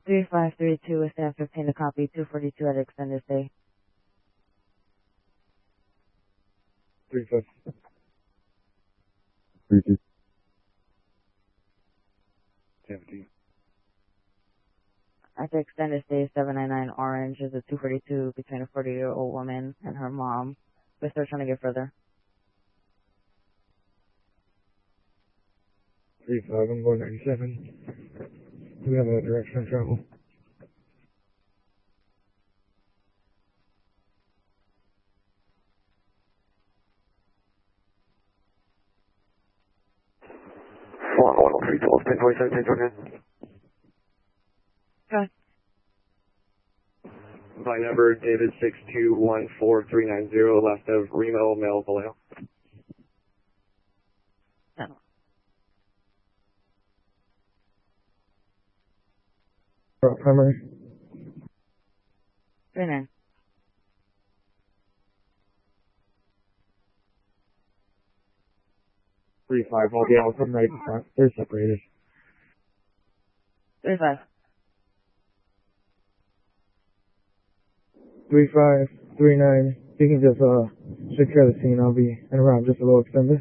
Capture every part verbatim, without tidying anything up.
three five three two is staff to obtain a copy, two forty-two at extended stay. three five. three two. seventeen. At the extended stay, seven ninety-nine Orange is a two forty-two between a forty-year-old woman and her mom. We're still trying to get further. three five, I'm going ninety-seven. Do we have a direction of travel? one one three twelve, ten twenty-seven, ten twenty-nine. Okay. By number, David six two one four three nine zero, last of Remo, male, Vallejo. No. Uh, primary. three nine. three five, all the Alpha right in front. They're separated. three five. three five, three nine. You can just uh secure the scene. I'll be in around just a little extended.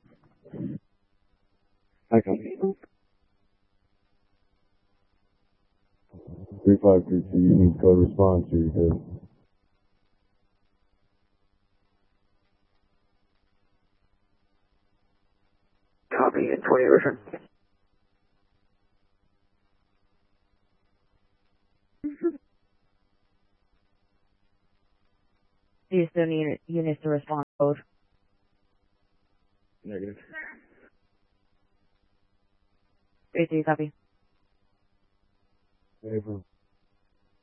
I copy. three five three two, you need code response, or you good? Copy, and twenty return. Do you still need units to respond code? Negative. three three copy. Favor.